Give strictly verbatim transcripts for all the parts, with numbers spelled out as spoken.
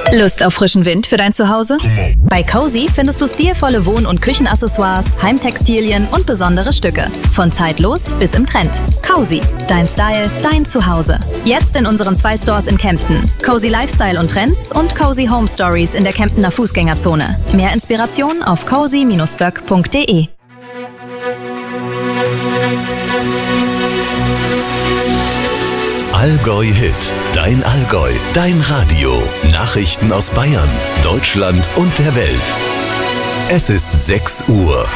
Lust auf frischen Wind für dein Zuhause? Bei Cozy findest du stilvolle Wohn- und Küchenaccessoires, Heimtextilien und besondere Stücke. Von zeitlos bis im Trend. Cozy, dein Style, dein Zuhause. Jetzt in unseren zwei Stores in Kempten. Cozy Lifestyle und Trends und Cozy Home Stories in der Kemptener Fußgängerzone. Mehr Inspiration auf cozy Bindestrich böck Punkt de. Allgäu Hit, dein Allgäu, dein Radio. Nachrichten aus Bayern, Deutschland und der Welt. Es ist sechs Uhr.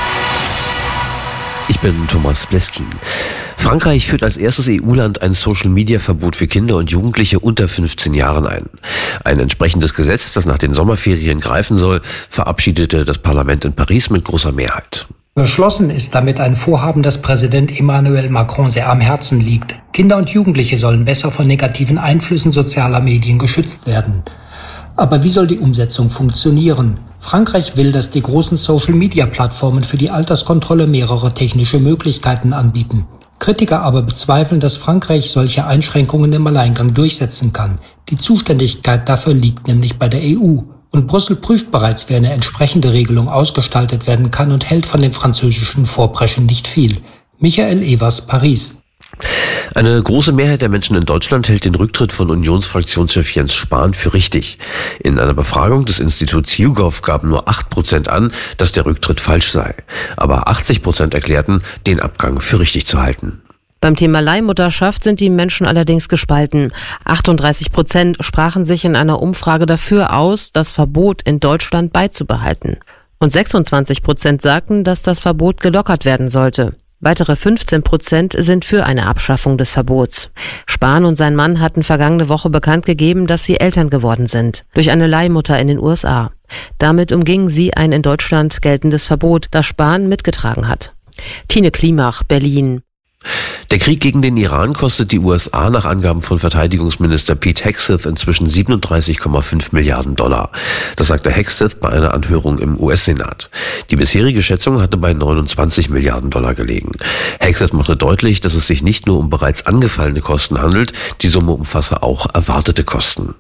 Ich bin Thomas Bleskin. Frankreich führt als erstes E U-Land ein Social-Media-Verbot für Kinder und Jugendliche unter fünfzehn Jahren ein. Ein entsprechendes Gesetz, das nach den Sommerferien greifen soll, verabschiedete das Parlament in Paris mit großer Mehrheit. Beschlossen ist damit ein Vorhaben, das Präsident Emmanuel Macron sehr am Herzen liegt. Kinder und Jugendliche sollen besser von negativen Einflüssen sozialer Medien geschützt werden. Aber wie soll die Umsetzung funktionieren? Frankreich will, dass die großen Social-Media-Plattformen für die Alterskontrolle mehrere technische Möglichkeiten anbieten. Kritiker aber bezweifeln, dass Frankreich solche Einschränkungen im Alleingang durchsetzen kann. Die Zuständigkeit dafür liegt nämlich bei der E U. Und Brüssel prüft bereits, wie eine entsprechende Regelung ausgestaltet werden kann und hält von dem französischen Vorpreschen nicht viel. Michael Evers, Paris. Eine große Mehrheit der Menschen in Deutschland hält den Rücktritt von Unionsfraktionschef Jens Spahn für richtig. In einer Befragung des Instituts YouGov gaben nur acht Prozent an, dass der Rücktritt falsch sei. Aber achtzig Prozent erklärten, den Abgang für richtig zu halten. Beim Thema Leihmutterschaft sind die Menschen allerdings gespalten. achtunddreißig Prozent sprachen sich in einer Umfrage dafür aus, das Verbot in Deutschland beizubehalten. Und sechsundzwanzig Prozent sagten, dass das Verbot gelockert werden sollte. Weitere fünfzehn Prozent sind für eine Abschaffung des Verbots. Spahn und sein Mann hatten vergangene Woche bekannt gegeben, dass sie Eltern geworden sind. Durch eine Leihmutter in den U S A. Damit umgingen sie ein in Deutschland geltendes Verbot, das Spahn mitgetragen hat. Tine Klimach, Berlin. Der Krieg gegen den Iran kostet die U S A nach Angaben von Verteidigungsminister Pete Hegseth inzwischen siebenunddreißig Komma fünf Milliarden Dollar. Das sagte Hegseth bei einer Anhörung im U S-Senat. Die bisherige Schätzung hatte bei neunundzwanzig Milliarden Dollar gelegen. Hegseth machte deutlich, dass es sich nicht nur um bereits angefallene Kosten handelt, die Summe umfasse auch erwartete Kosten.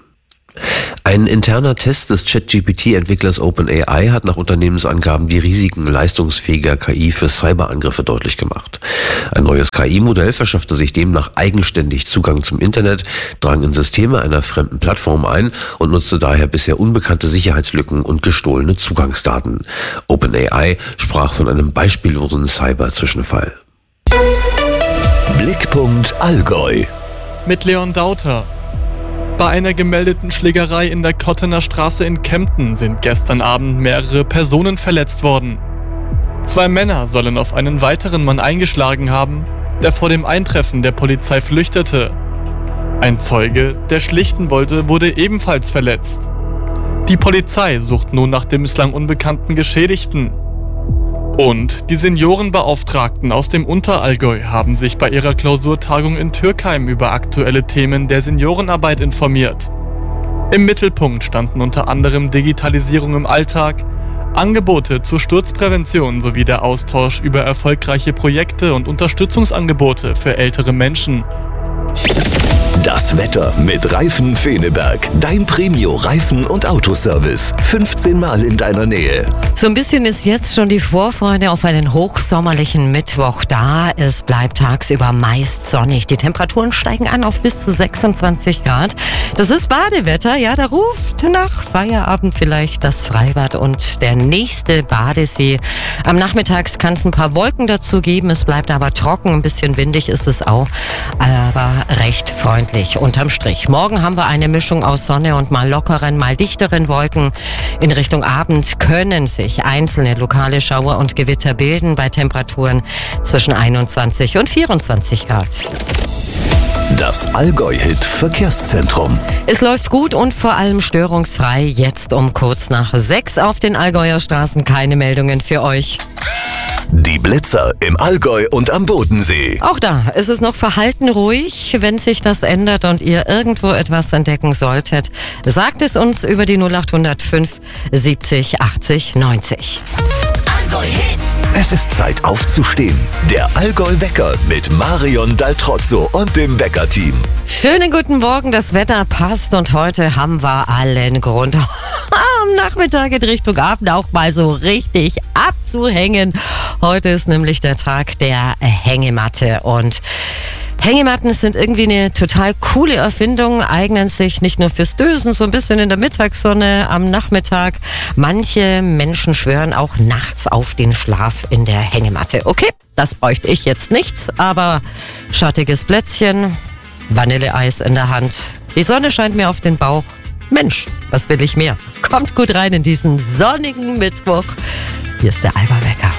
Ein interner Test des ChatGPT-Entwicklers OpenAI hat nach Unternehmensangaben die Risiken leistungsfähiger K I für Cyberangriffe deutlich gemacht. Ein neues K I-Modell verschaffte sich demnach eigenständig Zugang zum Internet, drang in Systeme einer fremden Plattform ein und nutzte daher bisher unbekannte Sicherheitslücken und gestohlene Zugangsdaten. OpenAI sprach von einem beispiellosen Cyber-Zwischenfall. Blickpunkt Allgäu. Mit Leon Dauter. Bei einer gemeldeten Schlägerei in der Kottener Straße in Kempten sind gestern Abend mehrere Personen verletzt worden. Zwei Männer sollen auf einen weiteren Mann eingeschlagen haben, der vor dem Eintreffen der Polizei flüchtete. Ein Zeuge, der schlichten wollte, wurde ebenfalls verletzt. Die Polizei sucht nun nach dem bislang unbekannten Geschädigten. Und die Seniorenbeauftragten aus dem Unterallgäu haben sich bei ihrer Klausurtagung in Türkheim über aktuelle Themen der Seniorenarbeit informiert. Im Mittelpunkt standen unter anderem Digitalisierung im Alltag, Angebote zur Sturzprävention sowie der Austausch über erfolgreiche Projekte und Unterstützungsangebote für ältere Menschen. Das Wetter mit Reifen Feneberg. Dein Premio-Reifen- und Autoservice. fünfzehn Mal in deiner Nähe. So ein bisschen ist jetzt schon die Vorfreude auf einen hochsommerlichen Mittwoch da. Es bleibt tagsüber meist sonnig. Die Temperaturen steigen an auf bis zu sechsundzwanzig Grad. Das ist Badewetter. Ja, da ruft nach Feierabend vielleicht das Freibad und der nächste Badesee. Am Nachmittags kann es ein paar Wolken dazu geben. Es bleibt aber trocken. Ein bisschen windig ist es auch, aber recht freundlich. Unterm Strich. Morgen haben wir eine Mischung aus Sonne und mal lockeren, mal dichteren Wolken. In Richtung Abend können sich einzelne lokale Schauer und Gewitter bilden bei Temperaturen zwischen einundzwanzig und vierundzwanzig Grad. Das Allgäu-Hit Verkehrszentrum. Es läuft gut und vor allem störungsfrei. Jetzt um kurz nach sechs auf den Allgäuer Straßen. Keine Meldungen für euch. Die Blitzer im Allgäu und am Bodensee. Auch da ist es noch verhalten ruhig. Wenn sich das ändert und ihr irgendwo etwas entdecken solltet, sagt es uns über die null acht null fünf siebzig achtzig neunzig. Allgäu-Hit. Es ist Zeit aufzustehen. Der Allgäu-Wecker mit Marion Daltrozzo und dem Wecker-Team. Schönen guten Morgen, das Wetter passt und heute haben wir allen Grund, am Nachmittag in Richtung Abend auch mal so richtig abzuhängen. Heute ist nämlich der Tag der Hängematte und Hängematten sind irgendwie eine total coole Erfindung, eignen sich nicht nur fürs Dösen, so ein bisschen in der Mittagssonne am Nachmittag. Manche Menschen schwören auch nachts auf den Schlaf in der Hängematte. Okay, das bräuchte ich jetzt nichts, aber schattiges Plätzchen, Vanilleeis in der Hand, die Sonne scheint mir auf den Bauch. Mensch, was will ich mehr? Kommt gut rein in diesen sonnigen Mittwoch. Hier ist der Allgäu-Wecker.